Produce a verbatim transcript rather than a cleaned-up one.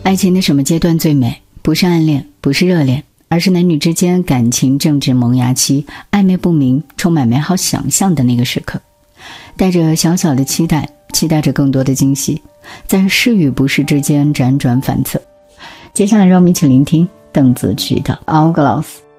爱情的什么阶段最美？不是暗恋，不是热恋，而是男女之间感情正值萌芽期，暧昧不明，充满美好想象的那个时刻，带着小小的期待，期待着更多的惊喜，在是与不是之间辗转反侧。接下来让我们一起聆听邓紫棋的《Hourglass》。